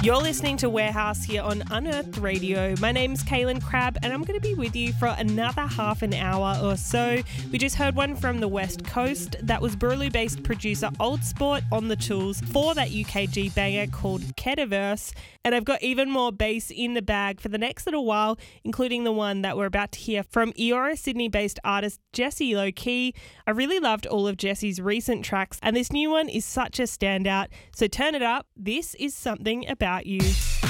You're listening to Warehouse here on Unearthed Radio. My name's Kaylin Crabb and I'm going to be with you for another half an hour or so. We just heard one from the West Coast. That was Burley-based producer Old Sport on the tools for that UKG banger called Ketaverse. And I've got even more bass in the bag for the next little while, including the one that we're about to hear from Eora Sydney-based artist Jessie Low-Key. I really loved all of Jessie's recent tracks and this new one is such a standout. So turn it up. This is Something About You.